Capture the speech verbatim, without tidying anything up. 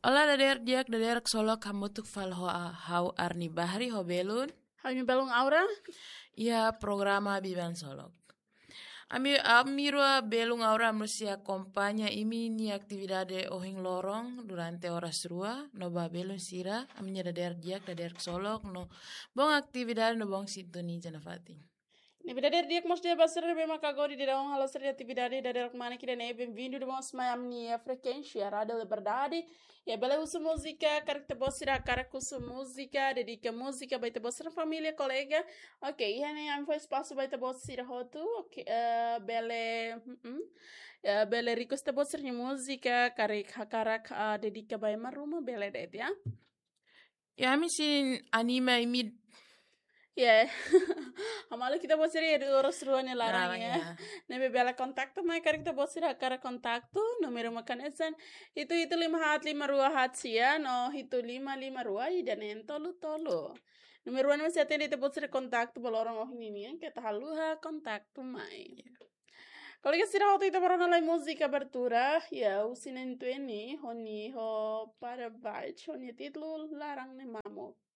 Ola dader diak dader solok hamutuk fal ho hau arni bahri ho belun. Hanya belung aura? Ia programa biban solok. Ami amirua belung aura musia kompanya imi ni aktividade ohing lorong durante horas rua no ba belun sira amnya dader diak dader solok no bong aktividade no bong sintoni janafati. Ne verdadeiro dia que mos deve ser bem macagori de dar um halo seria atividade da der kumana que nem bem-vindo de mos mai amni a frequência a rádio liberdade e a bela usa música cara que te bossira cara com sua música dedica música vai te bossira família colega ok e nem am foi espaço vai te bossira roto ok uh, bele uh -uh. Uh, bele rico te bossira música cara cara uh, dedica vai maruma bele det ya Ya ami sin anime imi ya amalo kita bossira de oros ruane larangnya larangnya. Nebe bela kontakto mai kari kita bossira cara kontakto numero makanesan itu itu lima hat lima rua hat sia no itu lima lima rua i dan en tolu tolu numero wan masih atende te bossira kontakto bolorong oh ini nih kita haluha kontakto mai kalau kita sira waktu itu baru nalai musik abertura ya usinen tu ini honi ho para baik honi titlu larang ne mamo